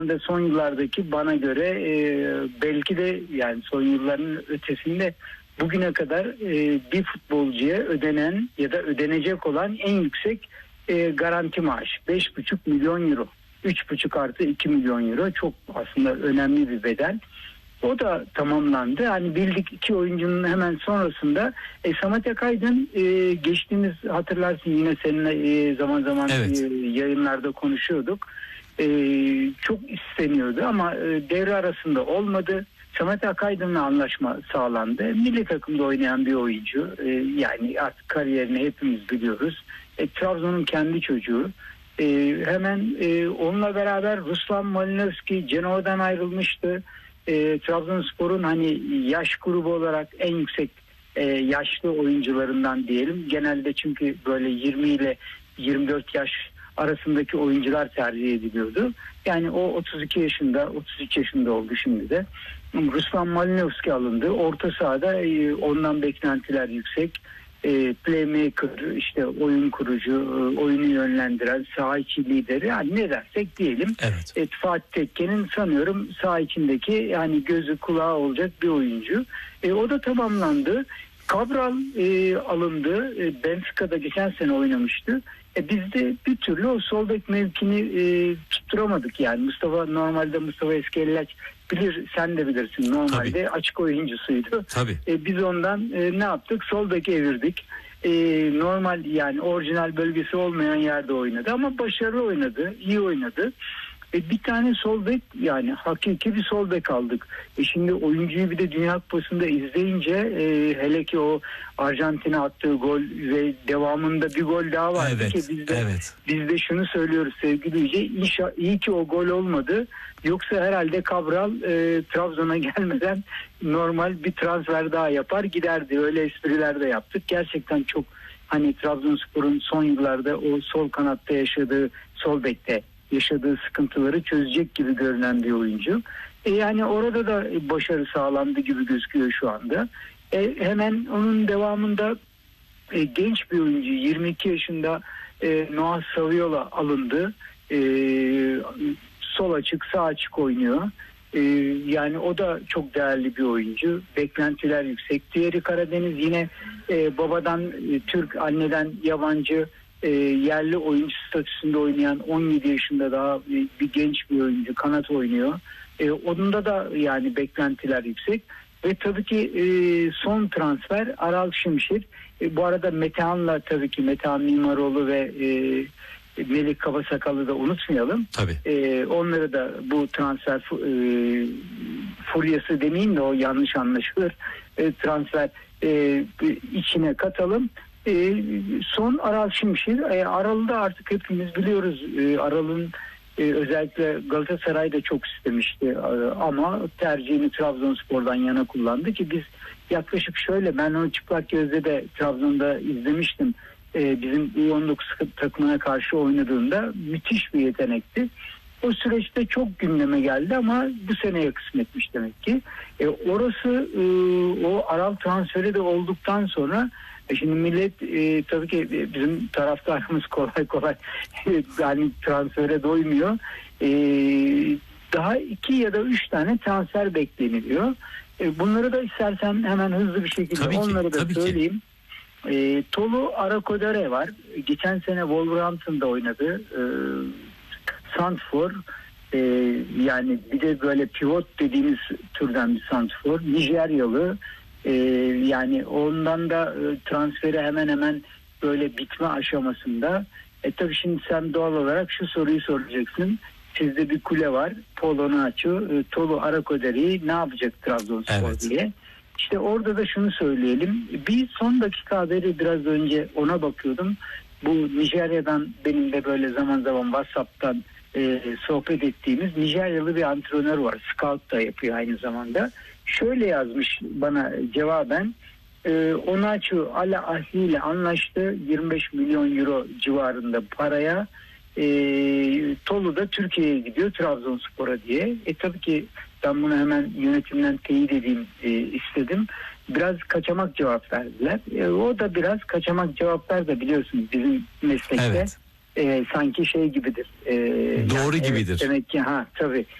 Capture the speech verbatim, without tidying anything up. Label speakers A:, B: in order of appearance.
A: son yıllardaki bana göre e, belki de yani son yılların ötesinde bugüne kadar e, bir futbolcuya ödenen ya da ödenecek olan en yüksek e, garanti maaş beş buçuk milyon euro. üç buçuk artı iki milyon euro çok aslında önemli bir bedel. O da tamamlandı. Hani bildik iki oyuncunun hemen sonrasında e, Samet Akaydın e, geçtiğimiz hatırlarsın yine seninle e, zaman zaman
B: Evet.
A: e, yayınlarda konuşuyorduk. E, çok isteniyordu ama e, devre arasında olmadı. Samet Akaydın'la anlaşma sağlandı. Milli takımda oynayan bir oyuncu. E, yani artık kariyerini hepimiz biliyoruz. E, Trabzon'un kendi çocuğu. E, hemen e, onunla beraber Ruslan Malinovski Cenova'dan ayrılmıştı. E, Trabzonspor'un hani yaş grubu olarak en yüksek e, yaşlı oyuncularından diyelim. Genelde çünkü böyle yirmi ile yirmi dört yaş arasındaki oyuncular tercih ediliyordu. Yani o otuz iki yaşında, otuz üç yaşında oldu şimdi de. Ruslan Malinovski alındı. Orta sahada e, ondan beklentiler yüksek. E, playmaker, işte oyun kurucu, e, oyunu yönlendiren, saha içi lideri, yani ne dersek diyelim.
B: Evet.
A: E, Fatih Tekke'nin sanıyorum saha içindeki yani gözü kulağı olacak bir oyuncu. E, o da tamamlandı. Cabral e, alındı. E, Benfica'da geçen sene oynamıştı. E, biz de bir türlü o sol bek mevkini e, tutturamadık yani. Mustafa normalde Mustafa Eskelilaç bilir, sen de bilirsin, normalde Tabii. açık oyuncusuydu.
B: Tabii.
A: E, biz ondan e, ne yaptık? Sol bek evirdik. E, normal yani orijinal bölgesi olmayan yerde oynadı ama başarılı oynadı, iyi oynadı. E, bir tane sol bek, yani hakiki bir sol bek aldık. E şimdi oyuncuyu bir de Dünya Kupası'nda izleyince e, hele ki o Arjantin'e attığı gol ve devamında bir gol daha vardı
B: evet,
A: ki biz de,
B: evet.
A: biz de şunu söylüyoruz sevgili Yüce, İnşa, iyi ki o gol olmadı. Yoksa herhalde Cabral e, Trabzon'a gelmeden normal bir transfer daha yapar giderdi. Öyle espriler de yaptık. Gerçekten çok hani Trabzonspor'un son yıllarda o sol kanatta yaşadığı, sol bekte yaşadığı sıkıntıları çözecek gibi görünen bir oyuncu. E yani orada da başarı sağlandı gibi gözüküyor şu anda. E hemen onun devamında e, genç bir oyuncu, yirmi iki yaşında e, Noah Saviola alındı. E, sol açık, sağ açık oynuyor. E, yani o da çok değerli bir oyuncu. Beklentiler yüksek. Diğeri Karadeniz, yine e, babadan e, Türk, anneden yabancı, E, yerli oyuncu statüsünde oynayan on yedi yaşında daha bir, bir genç bir oyuncu, kanat oynuyor. E, onun da yani beklentiler yüksek. Ve tabii ki e, son transfer Aral Şimşir. E, bu arada Metehan'la tabii ki Metehan Mimaroğlu ve e, Melik Kabasakal'ı da unutmayalım.
B: Tabii.
A: E, onları da bu transfer e, furyası demeyeyim de o yanlış anlaşılır. E, transfer e, içine katalım. E, son Aral Şimşir. E, Aral'ı da artık hepimiz biliyoruz. E, Aral'ın e, özellikle Galatasaray da çok istemişti. E, ama tercihini Trabzonspor'dan yana kullandı ki biz yaklaşık şöyle, ben onu çıplak gözle de Trabzon'da izlemiştim. E, bizim U on dokuz takımına karşı oynadığında müthiş bir yetenekti. O süreçte çok gündeme geldi ama bu seneye kısmetmiş demek ki. E, orası e, o Aral transferi de olduktan sonra e şimdi millet e, tabii ki bizim taraftarımız kolay kolay yani transfere doymuyor. E, daha iki ya da üç tane transfer bekleniliyor. E, bunları da istersen hemen hızlı bir şekilde
B: tabii
A: onları
B: ki,
A: da söyleyeyim. E, Tolu Arakodere var. Geçen sene Wolverhampton'da oynadı. E, Santfor, e, yani bir de böyle pivot dediğimiz türden bir Santfor. Nijeryalı. Ee, yani ondan da e, transferi hemen hemen böyle bitme aşamasında. E tabii şimdi sen doğal olarak şu soruyu soracaksın. Sizde bir kule var. Polo Nacho, e, Tolu Arakoderi'yi ne yapacak Trabzonspor
B: evet.
A: diye. İşte orada da şunu söyleyelim. Bir son dakika haberi, biraz önce ona bakıyordum. Bu Nijerya'dan benim de böyle zaman zaman WhatsApp'tan e, sohbet ettiğimiz Nijeryalı bir antrenör var. Scout da yapıyor aynı zamanda. Şöyle yazmış bana cevaben. E, Onaçu Al Ahli ile anlaştı. yirmi beş milyon euro civarında paraya. E, Tolu da Türkiye'ye gidiyor, Trabzonspor'a diye. E tabii ki ben bunu hemen yönetimden teyit edeyim e, istedim. Biraz kaçamak cevap verdiler. E, o da biraz kaçamak cevaplar da biliyorsunuz bizim meslekte.
B: Evet.
A: e, sanki şey gibidir. E,
B: Doğru
A: yani,
B: gibidir.
A: Evet, demek ki ha tabii.